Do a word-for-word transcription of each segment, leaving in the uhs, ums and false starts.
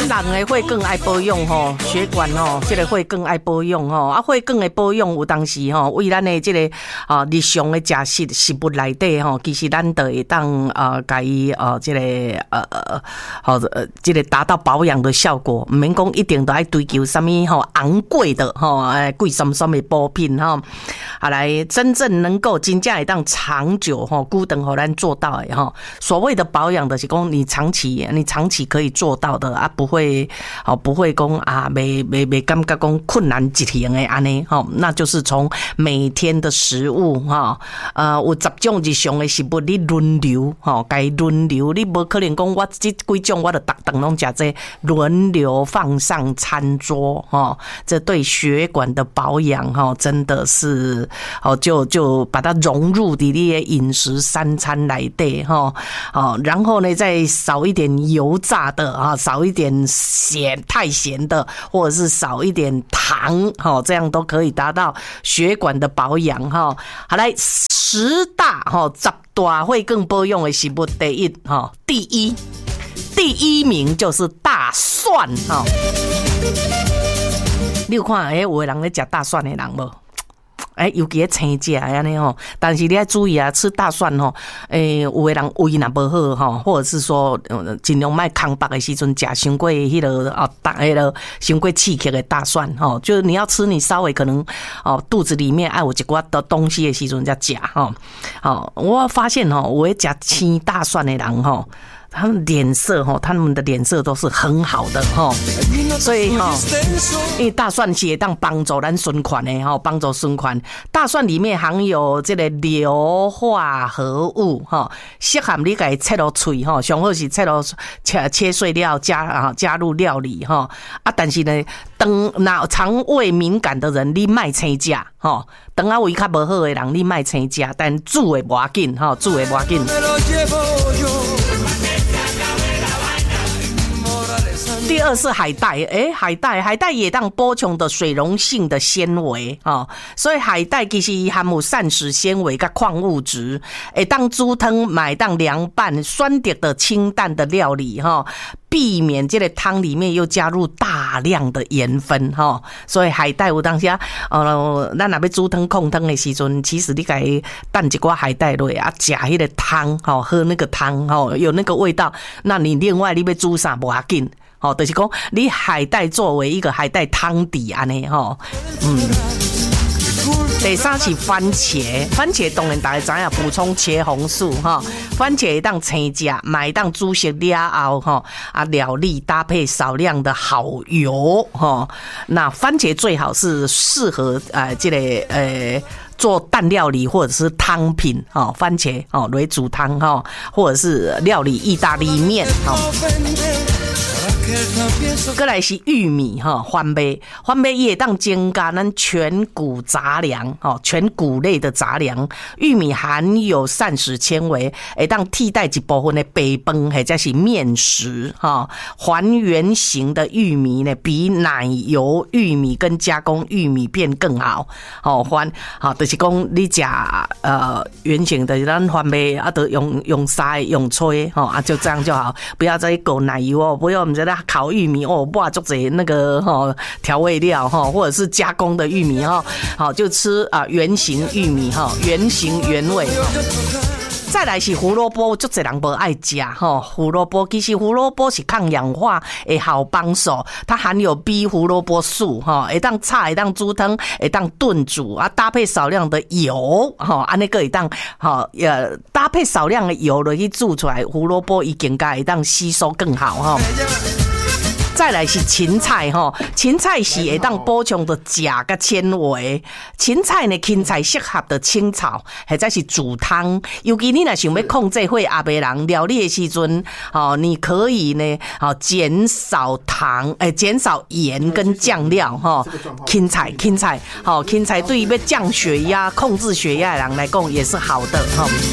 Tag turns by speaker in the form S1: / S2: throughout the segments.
S1: 咱人的血管爱保养吼，血管吼，这个血管爱保养吼，啊，血管的保养有当时吼，为咱的这个啊日常的食食食物内底吼，其实咱都会当啊，甲伊啊，这个呃呃，好呃，这个达到保养的效果，唔免讲一定都爱追求什么吼昂贵的吼，哎贵什什么补品吼，啊来真正能够真正会当长久吼，孤等互咱做到的吼。所谓的保养的是讲你长期你长期可以做到的啊，不会哦不会讲啊，没没没感觉讲困难一行的安尼吼，那就是从每天的食物哈，呃有十种日常的食物你轮流吼，该轮流你无可能讲我这几种我就逐顿拢食这轮流放上餐桌哈，这对血管的保养哈真的是哦就就把它融入你的饮食三餐来对哈，哦然后呢再少一点油炸的啊，少一点咸太咸的，或者是少一点糖哈，这样都可以达到血管的保养哈。好来十大哈十大会更保养的食物第一哈，第一第一名就是大蒜哈。你有看诶，有的人咧食大蒜的人无？哎，尤其咧青食安尼吼，但是你要注意啊，吃大蒜吼，诶，有的人胃若无好吼，或者是说尽量莫空腹的时阵食伤过迄个啊，大迄个伤过刺激的大蒜吼，就是你要吃，你稍微可能哦肚子里面爱有一寡的东西的时阵才食吼。好，我发现吼，有咧食青大蒜的人吼。他们脸色哈，他们的脸色都是很好的哈，所以哈，因为大蒜是会当帮助咱循环的哈，帮助循环。大蒜里面含有这个硫化合物哈，适合你给切落嘴哈，上好是切落切切碎料加啊加入料理哈啊，但是呢，当那肠胃敏感的人，你莫青食哈，当啊胃较无好的人，你莫青食，但煮的无要紧哈，煮的无要紧。第二是海带，诶，海带，海带也当补充的水溶性的纤维哦，所以海带其实含有膳食纤维跟矿物质，会当煮汤，买当凉拌酸甜的清淡的料理哈。避免这个汤里面又加入大量的盐分哈，所以海带有当时啊，呃，咱若要煮汤控汤的时阵，其实你可以淡一寡海带落啊，加迄个汤哈，喝那个汤哈，有那个味道。那你另外你要煮啥不要紧，哦，就是讲你海带作为一个海带汤底安尼哈，嗯。第三是番茄，番茄当然大家知影补充茄红素哈，番茄当青食，买当煮熟了后哈啊料理搭配少量的好油哈，那番茄最好是适合呃这个呃。做蛋料理或者是汤品哦，番茄哦来煮汤哈，或者是料理意大利面哈。再来是玉米哈，番麦，番麦也当增加咱全谷杂粮哦，全谷类的杂粮。玉米含有膳食纤维，会当替代一部分的白饭或者是面食哈。还原型的玉米呢，比奶油玉米跟加工玉米片更好哦。还好，就是讲你食呃原型的咱番麦啊，都用用筛用吹哈啊，就这样就好，不要再搞奶油哦，不要我们觉得烤玉米哦，哇，做些那个哈调味料哈，或者是加工的玉米哈，好就吃啊原型玉米哈，原型原味。再来是胡萝卜，足侪人无爱食吼。胡萝卜其实胡萝卜是抗氧化的好帮手，它含有 B 胡萝卜素哈，会当炒，会当煮汤，会当炖煮啊，搭配少量的油哈，安尼个会当哈呃搭配少量的油落去煮出来，胡萝卜伊更加会当吸收更好哈。再来是芹菜哈，芹菜是会当补充的钾跟纤维。芹菜呢，芹菜适合的清炒，或者是煮汤。尤其你若想要控制血压的人，料理的时阵，哦，你可以呢，哦，减少糖，诶，减少盐跟酱料哈。芹菜，芹菜，好，芹菜对于要降血压、控制血压的人来讲也是好的哈。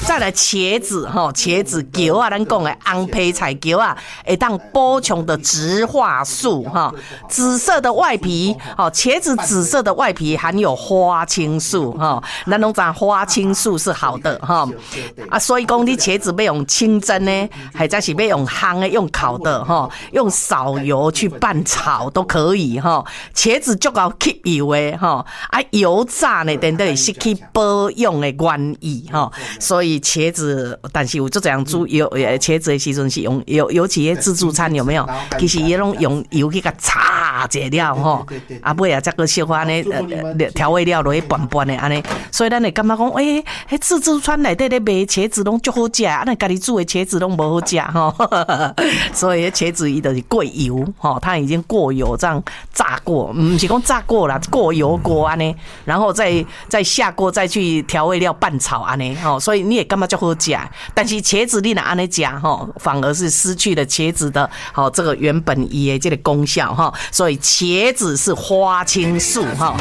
S1: 再来茄子哈，茄子球啊，咱讲的红皮菜球啊，会当补充的植化素哈。紫色的外皮，哦，茄子紫色的外皮含有花青素哈，咱拢知花青素是好的哈。啊，所以讲你茄子要用清蒸呢，还在是要用烘的、用烤的哈，用少油去拌炒都可以哈。茄子足够吸油的哈，啊油炸呢，等等是去保养的原意哈。所以茄子，但是有就这样煮油茄子的时阵是用尤尤其是自助餐有没有？其实也拢用油去甲炒一了吼，啊尾啊再个小可呢调味料落去拌拌的安尼，所以咱会感觉讲，诶、欸，迄自助餐内底咧卖茄子拢足好食，啊，咱家己煮的茄子拢无好食吼，所以茄子伊就是过油吼，它已经过油这样炸过，唔是讲炸过啦，过油锅安尼，然后再再下锅再去调味料拌炒安尼吼，所以你也感觉足好食，但是茄子你若安尼食吼，反而是失去了茄子的吼这个原本伊的这个功效哈，所以茄子是花青素哈。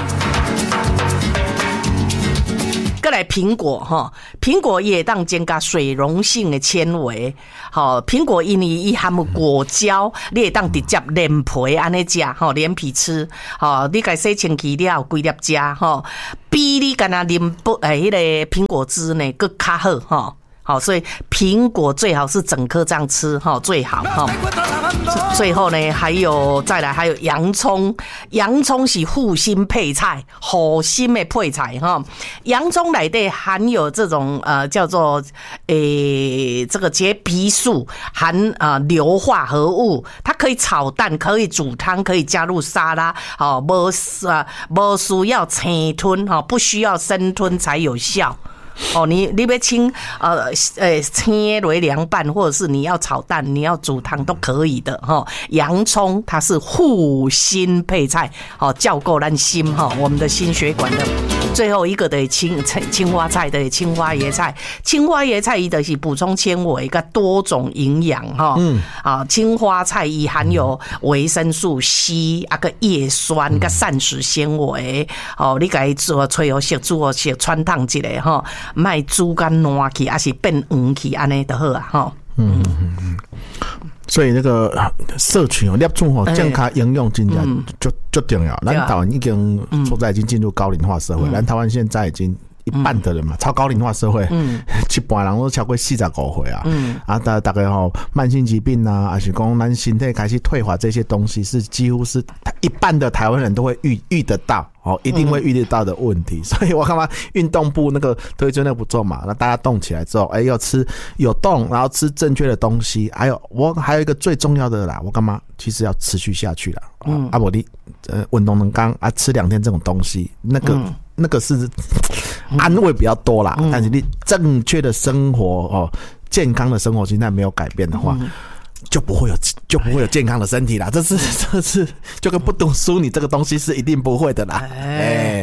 S1: 再来苹果哈，苹果也当增加水溶性的纤维。好，苹果因为伊含有果胶，你会当直接连皮安尼食，吼连皮吃。好，你该洗清气了，规粒食吼，比你干那啉不诶迄个苹果汁呢，更较好哈。好，所以苹果最好是整颗这样吃哈，最好哈。最后呢，还有再来还有洋葱，洋葱是护心配菜，护心的配菜哈。洋葱内底含有这种呃叫做诶、欸、这个结皮素，含呃硫化合物，它可以炒蛋，可以煮汤，可以加入沙拉，好，无啊无需要生吞哈，不需要生吞才有效。哦，你你要清呃呃清为凉拌，或者是你要炒蛋，你要煮汤都可以的哈、哦。洋葱它是护心配菜，好、哦，照顾咱心哈、哦，我们的心血管的。最后一个的青青花菜的青花椰菜，青花椰菜伊就是补充纤维跟多种营养哈。嗯，啊，青花菜伊含有维生素 C 啊个叶酸跟膳食纤维，哦，你该做吹好食煮好食穿烫一下哈。卖煮干烂去，还是变黄去，安尼就好啊！哈，嗯嗯嗯。
S2: 所以那个社群哦，摄取哦，健康营养真正就就重要。咱台湾已经所在已经进入高龄化社会，咱台湾现在已经一半的人嘛，超高龄化社会，嗯，一半人都超过四十五岁啊，嗯，啊，大大概吼慢性疾病啊，还是讲咱身体开始退化这些东西，是几乎是一半的台湾人都会遇遇得到。哦，一定会遇得到的问题，嗯、所以我干嘛运动部那个推荐那不做嘛？那大家动起来之后，哎、欸，要吃有动，然后吃正确的东西，还有我还有一个最重要的啦，我干嘛？其实要持续下去啦。嗯，啊，我你呃运动能刚啊，吃两天这种东西，那个、嗯、那个是安慰比较多啦，嗯、但是你正确的生活哦，健康的生活形态没有改变的话。嗯就不会有就不会有健康的身体啦，这是这是就跟不读书，你这个东西是一定不会的啦。哎，